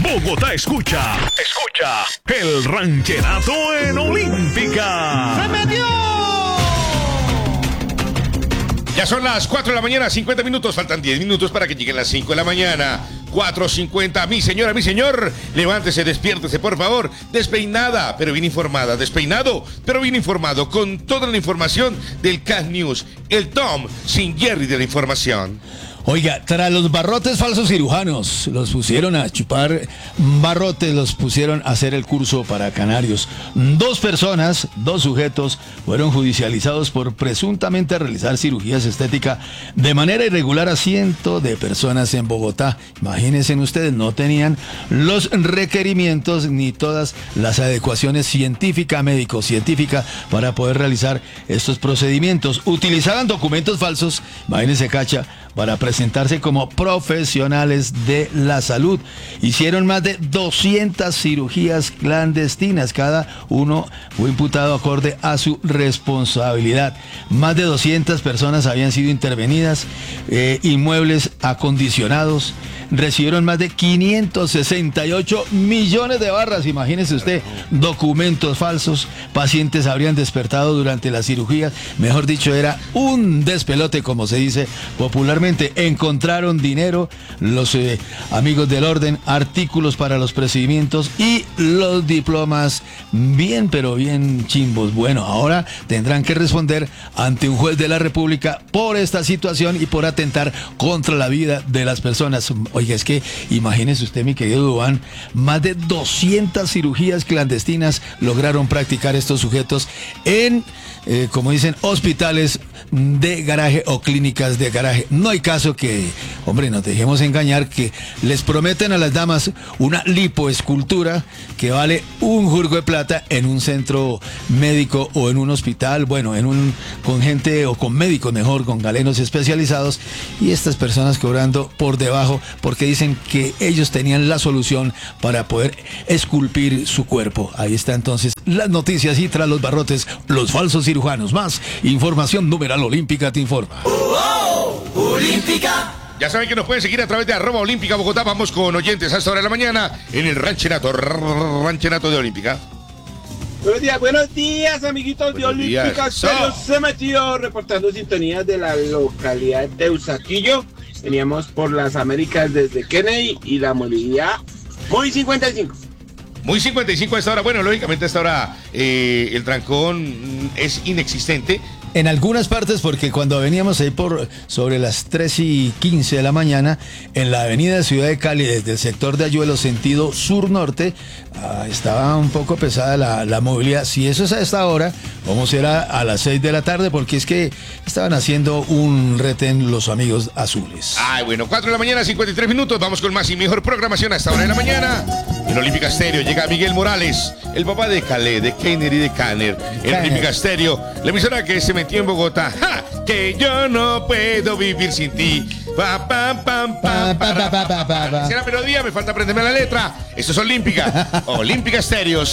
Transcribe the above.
Bogotá escucha el rancherato en Olímpica. ¡Se metió! Ya son las 4 de la mañana, 50 minutos. Faltan 10 minutos para que lleguen las 5 de la mañana. 4:50. Mi señora, mi señor, levántese, despiértese, por favor. Despeinada, pero bien informada. Despeinado, pero bien informado. Con toda la información del CAT News. El Tom sin Jerry de la información. Oiga, tras los barrotes falsos cirujanos, los pusieron a chupar barrotes, los pusieron a hacer el curso para canarios. 2 personas, 2 sujetos, fueron judicializados por presuntamente realizar cirugías estéticas de manera irregular a cientos de personas en Bogotá. Imagínense ustedes, no tenían los requerimientos ni todas las adecuaciones médico-científicas para poder realizar estos procedimientos. Utilizaban documentos falsos, imagínense, Cacha, para presentarse como profesionales de la salud. Hicieron más de 200 cirugías clandestinas. Cada uno fue imputado acorde a su responsabilidad. Más de 200 personas habían sido intervenidas, inmuebles acondicionados. Recibieron más de 568 millones de barras, imagínese usted, documentos falsos, pacientes habrían despertado durante la cirugía, mejor dicho, era un despelote, como se dice popularmente. Encontraron dinero, los amigos del orden, artículos para los procedimientos y los diplomas bien, pero bien chimbos. Bueno, ahora tendrán que responder ante un juez de la República por esta situación y por atentar contra la vida de las personas. Oiga, es que imagínese usted, mi querido Duván, más de 200 cirugías clandestinas lograron practicar estos sujetos en, como dicen, hospitales de garaje o clínicas de garaje. No hay caso que, hombre, nos dejemos engañar, que les prometen a las damas una lipoescultura que vale un jurgo de plata en un centro médico o en un hospital, bueno, con gente o con médicos mejor, con galenos especializados, y estas personas cobrando por debajo porque dicen que ellos tenían la solución para poder esculpir su cuerpo. Ahí está entonces las noticias, y tras los barrotes, los falsos cirujanos. Más información, numeral Olímpica te informa. Olímpica. Ya saben que nos pueden seguir a través de @Olímpica Bogotá. Vamos con oyentes a esta hora de la mañana en el rancherato de Olímpica. Buenos días, amiguitos de Olímpica. Se metió reportando sintonías de la localidad de Usaquillo. Veníamos por las Américas desde Kennedy y la movilidad muy 55. Muy 55 a esta hora. Bueno, lógicamente a esta hora el trancón es inexistente. En algunas partes, porque cuando veníamos ahí sobre las 3:15 de la mañana, en la avenida Ciudad de Cali, desde el sector de Ayuelo, sentido sur-norte, estaba un poco pesada la movilidad. Si eso es a esta hora, ¿cómo será a las 6 de la tarde? Porque es que estaban haciendo un retén los amigos azules. Ay, bueno, 4 de la mañana, 53 minutos. Vamos con más y mejor programación a esta hora de la mañana. En Olímpica Estéreo llega Miguel Morales, el papá de Calais, de Kenner y de Canner. En Olímpica Estéreo, la emisora que se metió en Bogotá. ¡Ja! Que yo no puedo vivir sin ti. Esa melodía, me falta aprenderme la letra. Esto es Olímpica. Olímpica Estéreo.